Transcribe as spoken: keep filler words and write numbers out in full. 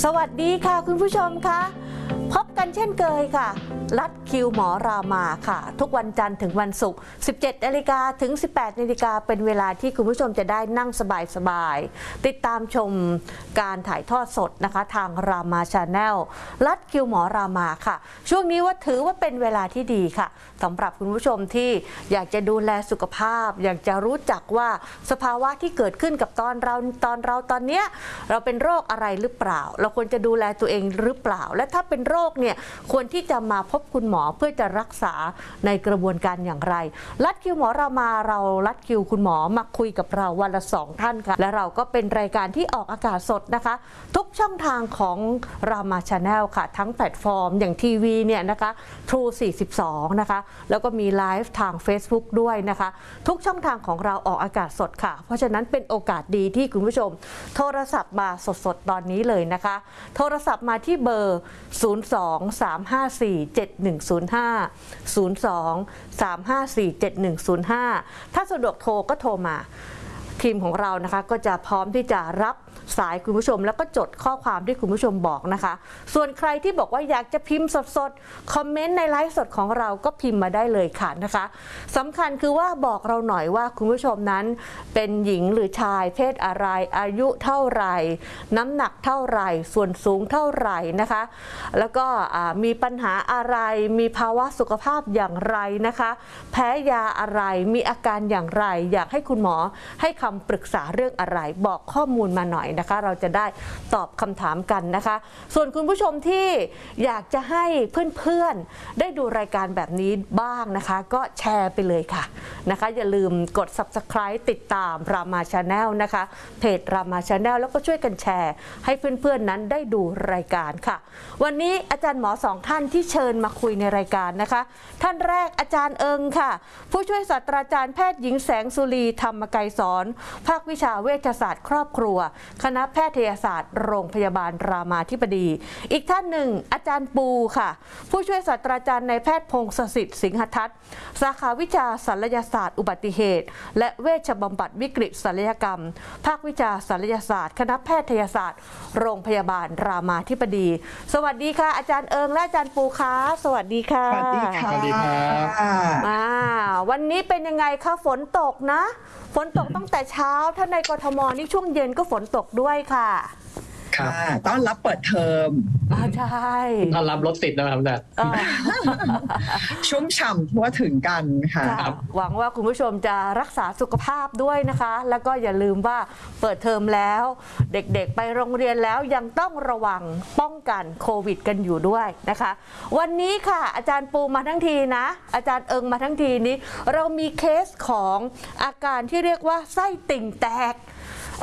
สวัสดีค่ะคุณผู้ชมคะพบกันเช่นเคยค่ะลัดคิวหมอรามาค่ะทุกวันจันทร์ถึงวันศุกร์ สิบเจ็ดนาฬิกา ถึง สิบแปดนาฬิกาเป็นเวลาที่คุณผู้ชมจะได้นั่งสบายๆติดตามชมการถ่ายทอดสดนะคะทางรามาชาแนลลัดคิวหมอรามาค่ะช่วงนี้ว่าถือว่าเป็นเวลาที่ดีค่ะสำหรับคุณผู้ชมที่อยากจะดูแลสุขภาพอยากจะรู้จักว่าสภาวะที่เกิดขึ้นกับตอนเราตอนเราตอนเนี้ยเราเป็นโรคอะไรหรือเปล่าเราควรจะดูแลตัวเองหรือเปล่าและถ้าเป็นโรคเนี่ยควรที่จะมาพบคุณหมอเพื่อจะรักษาในกระบวนการอย่างไรลัดคิวหมอรามาเราลัดคิวคุณหมอมาคุยกับเราวันละสองท่านค่ะและเราก็เป็นรายการที่ออกอากาศสดนะคะทุกช่องทางของรามาชาแนลค่ะทั้งแพลตฟอร์มอย่างทีวีเนี่ยนะคะ True สี่สิบสองนะคะแล้วก็มีไลฟ์ทาง Facebook ด้วยนะคะทุกช่องทางของเราออกอากาศสดค่ะเพราะฉะนั้นเป็นโอกาสดีที่คุณผู้ชมโทรศัพท์มาสดๆตอนนี้เลยนะคะโทรศัพท์มาที่เบอร์ศูนย์ สอง สาม ห้า สี่ เจ็ด หนึ่ง ศูนย์ ห้า ศูนย์ สอง สาม ห้า สี่ เจ็ด หนึ่ง ศูนย์ ห้าถ้าสะดวกโทรก็โทรมาทีมของเรานะคะก็จะพร้อมที่จะรับสายคุณผู้ชมแล้วก็จดข้อความที่คุณผู้ชมบอกนะคะส่วนใครที่บอกว่าอยากจะพิมพ์สดๆคอมเมนต์ในไลฟ์สดของเราก็พิมพ์มาได้เลยค่ะนะคะสำคัญคือว่าบอกเราหน่อยว่าคุณผู้ชมนั้นเป็นหญิงหรือชายเพศอะไรอายุเท่าไหร่น้ำหนักเท่าไหร่ส่วนสูงเท่าไหร่นะคะแล้วก็มีปัญหาอะไรมีภาวะสุขภาพอย่างไรนะคะแพ้ยาอะไรมีอาการอย่างไรอยากให้คุณหมอให้คำปรึกษาเรื่องอะไรบอกข้อมูลมาหน่อยนะคะเราจะได้ตอบคำถามกันนะคะส่วนคุณผู้ชมที่อยากจะให้เพื่อนๆได้ดูรายการแบบนี้บ้างนะคะก็แชร์ไปเลยค่ะนะคะอย่าลืมกด ซับสไครบ์ ติดตามรามาชาแนลนะคะเพจรามาชาแนลแล้วก็ช่วยกันแชร์ให้เพื่อนๆนั้นได้ดูรายการค่ะวันนี้อาจารย์หมอสองท่านที่เชิญมาคุยในรายการนะคะท่านแรกอาจารย์เอิงค่ะผู้ช่วยศาสตราจารย์แพทย์หญิงแสงสุรีธรรมไกรสอนภาควิชาเวชศาสตร์ครอบครัวคณะแพทยศาสตร์โรงพยาบาลรามาธิบดีอีกท่านหนึ่งอาจารย์ปูค่ะผู้ช่วยศาสตราจารย์นายแพทย์พงศสิทธิ์สิงหทัศน์สาขาวิชาศัลยศาสตร์อุบัติเหตุและเวชบำบัดวิกฤตศัลยกรรมภาควิชาศัลยศาสตร์คณะแพทยศาสตร์โรงพยาบาลรามาธิบดีสวัสดีค่ะอาจารย์เอิงและอาจารย์ปูคะสวัสดีค่ะสวัสดีค่ะสวัสดีครับอ่าวันนี้เป็นยังไงคะฝนตกนะฝนตกตั้งแต่เช้าถ้าในกทมนี่ช่วงเย็นก็ฝนตกด้วยค่ะค่ะต้อนรับเปิดเทอมอ่าใช่ต้อนรับรถติดนะครับเนี่ยชุ่มฉ่ำทั่วถึงกันค่ะหวังว่าคุณผู้ชมจะรักษาสุขภาพด้วยนะคะแล้วก็อย่าลืมว่าเปิดเทอมแล้วเด็กๆไปโรงเรียนแล้วยังต้องระวังป้องกันโควิดกันอยู่ด้วยนะคะวันนี้ค่ะอาจารย์ปูมาทั้งทีนะอาจารย์เอิงมาทั้งทีนี้เรามีเคสของอาการที่เรียกว่าไส้ติ่งแตก